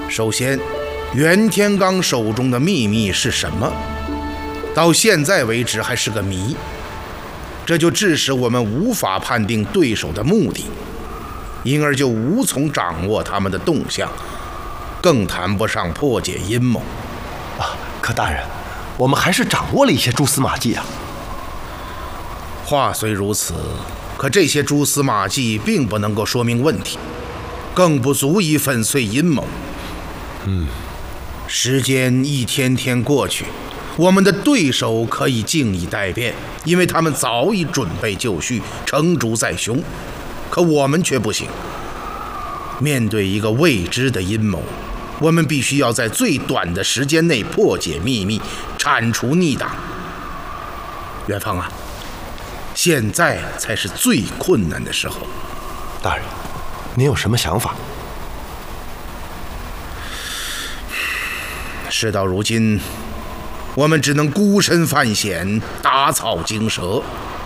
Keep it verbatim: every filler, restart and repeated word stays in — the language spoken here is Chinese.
首先，袁天罡手中的秘密是什么？到现在为止还是个谜，这就致使我们无法判定对手的目的，因而就无从掌握他们的动向，更谈不上破解阴谋。 啊，可大人，我们还是掌握了一些蛛丝马迹啊。 话虽如此，可这些蛛丝马迹并不能够说明问题，更不足以粉碎阴谋。 嗯， 时间一天天过去，我们的对手可以静以待变，因为他们早已准备就绪，成竹在胸。可我们却不行。面对一个未知的阴谋，我们必须要在最短的时间内破解秘密，铲除逆党。元芳啊，现在才是最困难的时候。 大人，您有什么想法？ 事到如今，我们只能孤身犯险，打草惊蛇。